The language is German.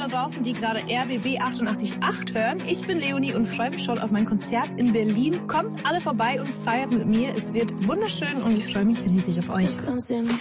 da draußen, die gerade RBB 88.8 hören. Ich bin Leonie und freue mich schon auf mein Konzert in Berlin. Kommt alle vorbei und feiert mit mir. Es wird wunderschön und ich freue mich riesig auf euch.